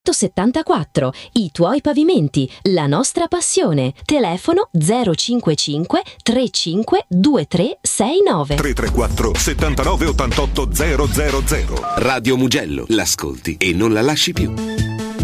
74. I tuoi pavimenti, la nostra passione. Telefono 055 35 23 69 334 79 88 000. Radio Mugello, l'ascolti e non la lasci più.